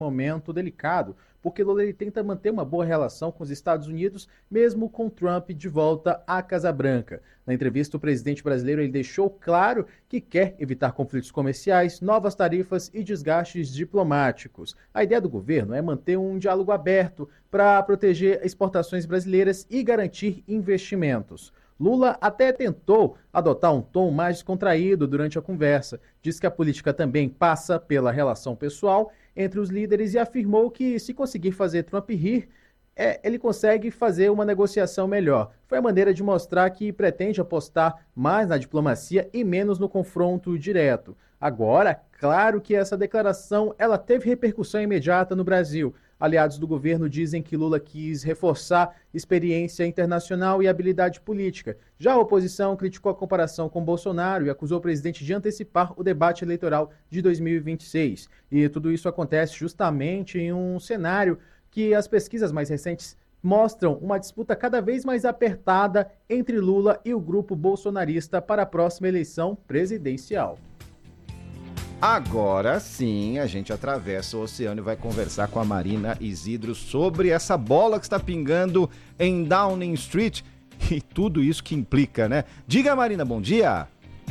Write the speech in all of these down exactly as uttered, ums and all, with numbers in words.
momento delicado, porque Lula ele tenta manter uma boa relação com os Estados Unidos, mesmo com Trump de volta à Casa Branca. Na entrevista, o presidente brasileiro ele deixou claro que quer evitar conflitos comerciais, novas tarifas e desgastes diplomáticos. A ideia do governo é manter um diálogo aberto para proteger exportações brasileiras e garantir investimentos. Lula até tentou adotar um tom mais descontraído durante a conversa. Diz que a política também passa pela relação pessoal entre os líderes e afirmou que, se conseguir fazer Trump rir, é, ele consegue fazer uma negociação melhor. Foi a maneira de mostrar que pretende apostar mais na diplomacia e menos no confronto direto. Agora, claro que essa declaração ela teve repercussão imediata no Brasil. Aliados do governo dizem que Lula quis reforçar experiência internacional e habilidade política. Já a oposição criticou a comparação com Bolsonaro e acusou o presidente de antecipar o debate eleitoral de dois mil e vinte e seis. E tudo isso acontece justamente em um cenário que as pesquisas mais recentes mostram uma disputa cada vez mais apertada entre Lula e o grupo bolsonarista para a próxima eleição presidencial. Agora sim, a gente atravessa o oceano e vai conversar com a Marina Isidro sobre essa bola que está pingando em Downing Street e tudo isso que implica, né? Diga, Marina, bom dia!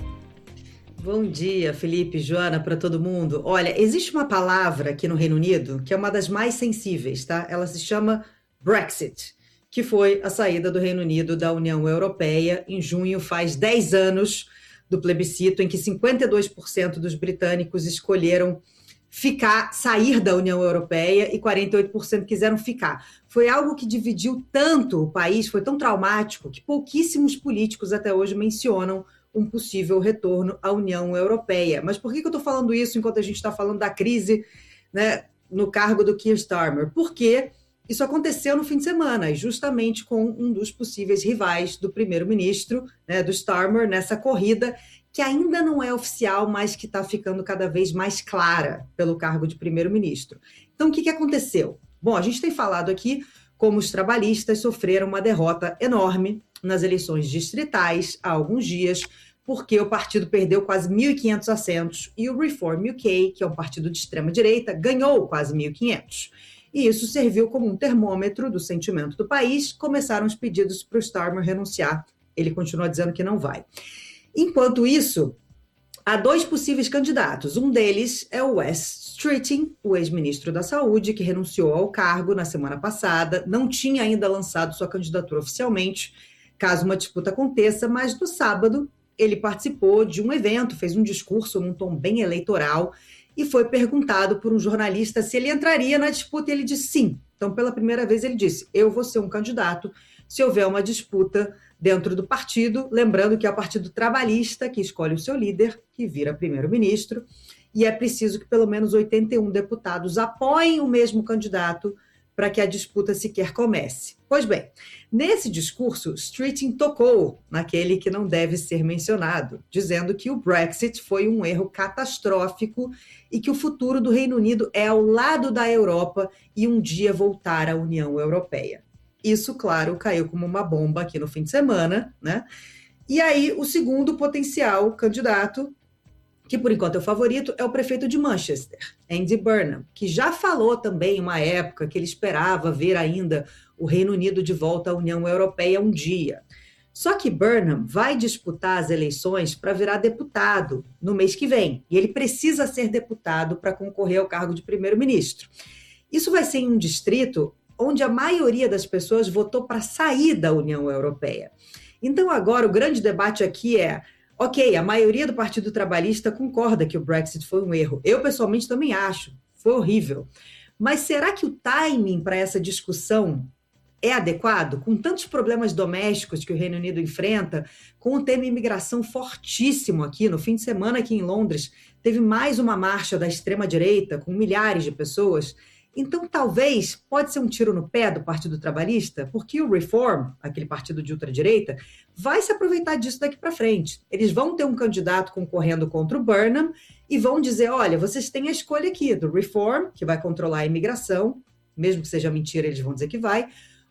Bom dia, Felipe, Joana, para todo mundo. Olha, existe uma palavra aqui no Reino Unido que é uma das mais sensíveis, tá? Ela se chama Brexit, que foi a saída do Reino Unido da União Europeia. Em junho faz dez anos do plebiscito em que cinquenta e dois por cento dos britânicos escolheram ficar, sair da União Europeia e quarenta e oito por cento quiseram ficar. Foi algo que dividiu tanto o país, foi tão traumático, que pouquíssimos políticos até hoje mencionam um possível retorno à União Europeia. Mas por que eu estou falando isso enquanto a gente está falando da crise, né, no cargo do Keir Starmer? Porque isso aconteceu no fim de semana, justamente com um dos possíveis rivais do primeiro-ministro, né, do Starmer, nessa corrida, que ainda não é oficial, mas que está ficando cada vez mais clara pelo cargo de primeiro-ministro. Então, o que, que aconteceu? Bom, a gente tem falado aqui como os trabalhistas sofreram uma derrota enorme nas eleições distritais há alguns dias, porque o partido perdeu quase mil e quinhentos assentos e o Reform U K, que é um partido de extrema-direita, ganhou quase mil e quinhentos. E isso serviu como um termômetro do sentimento do país. Começaram os pedidos para o Starmer renunciar. Ele continua dizendo que não vai. Enquanto isso, há dois possíveis candidatos. Um deles é o Wes Streeting, o ex-ministro da Saúde, que renunciou ao cargo na semana passada. Não tinha ainda lançado sua candidatura oficialmente, caso uma disputa aconteça, mas no sábado ele participou de um evento, fez um discurso num tom bem eleitoral, e foi perguntado por um jornalista se ele entraria na disputa, e ele disse sim. Então, pela primeira vez, ele disse, eu vou ser um candidato se houver uma disputa dentro do partido, lembrando que é o Partido Trabalhista que escolhe o seu líder, que vira primeiro-ministro, e é preciso que pelo menos oitenta e um deputados apoiem o mesmo candidato para que a disputa sequer comece. Pois bem, nesse discurso, Streeting tocou naquele que não deve ser mencionado, dizendo que o Brexit foi um erro catastrófico e que o futuro do Reino Unido é ao lado da Europa e um dia voltar à União Europeia. Isso, claro, caiu como uma bomba aqui no fim de semana, né? E aí, o segundo potencial candidato, que por enquanto é o favorito, é o prefeito de Manchester, Andy Burnham, que já falou também em uma época que ele esperava ver ainda o Reino Unido de volta à União Europeia um dia. Só que Burnham vai disputar as eleições para virar deputado no mês que vem, e ele precisa ser deputado para concorrer ao cargo de primeiro-ministro. Isso vai ser em um distrito onde a maioria das pessoas votou para sair da União Europeia. Então agora o grande debate aqui é, ok, a maioria do Partido Trabalhista concorda que o Brexit foi um erro. Eu, pessoalmente, também acho. Foi horrível. Mas será que o timing para essa discussão é adequado? Com tantos problemas domésticos que o Reino Unido enfrenta, com o tema imigração fortíssimo aqui, no fim de semana aqui em Londres, teve mais uma marcha da extrema-direita, com milhares de pessoas. Então, talvez, pode ser um tiro no pé do Partido Trabalhista, porque o Reform, aquele partido de ultradireita, vai se aproveitar disso daqui para frente. Eles vão ter um candidato concorrendo contra o Burnham e vão dizer, olha, vocês têm a escolha aqui do Reform, que vai controlar a imigração, mesmo que seja mentira, eles vão dizer que vai,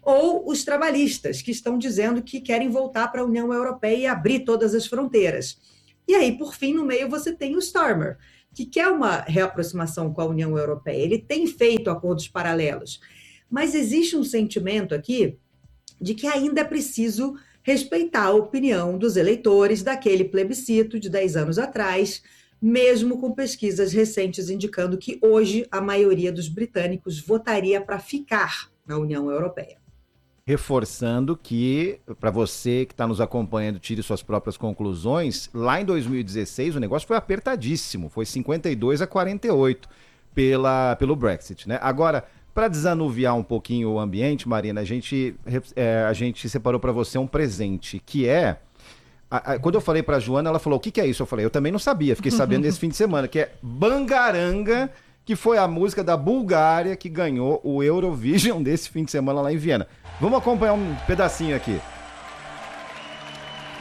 ou os trabalhistas, que estão dizendo que querem voltar para a União Europeia e abrir todas as fronteiras. E aí, por fim, no meio você tem o Starmer, que quer uma reaproximação com a União Europeia. Ele tem feito acordos paralelos. Mas existe um sentimento aqui de que ainda é preciso respeitar a opinião dos eleitores daquele plebiscito de dez anos atrás, mesmo com pesquisas recentes indicando que hoje a maioria dos britânicos votaria para ficar na União Europeia. Reforçando que, para você que está nos acompanhando, tire suas próprias conclusões, lá em dois mil e dezesseis o negócio foi apertadíssimo, foi cinquenta e dois a quarenta e oito pela, pelo Brexit, né? Agora, para desanuviar um pouquinho o ambiente, Marina, a gente, é, a gente separou para você um presente, que é... A, a, quando eu falei para a Joana, ela falou, o que, que é isso? Eu falei, eu também não sabia, fiquei sabendo nesse fim de semana, que é Bangaranga, que foi a música da Bulgária que ganhou o Eurovision desse fim de semana lá em Viena. Vamos acompanhar um pedacinho aqui.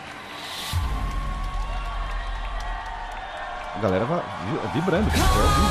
A galera vai vibrando.